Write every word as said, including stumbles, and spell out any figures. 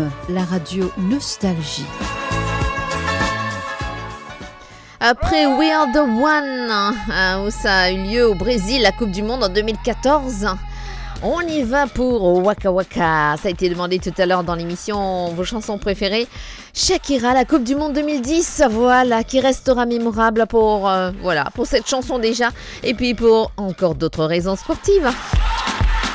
M, la radio Nostalgie. Après We Are The One, où ça a eu lieu au Brésil, la Coupe du Monde en deux mille quatorze, on y va pour Waka Waka. Ça a été demandé tout à l'heure dans l'émission, vos chansons préférées. Shakira, la Coupe du Monde deux mille dix, voilà, qui restera mémorable pour, euh, voilà, pour cette chanson déjà, et puis pour encore d'autres raisons sportives.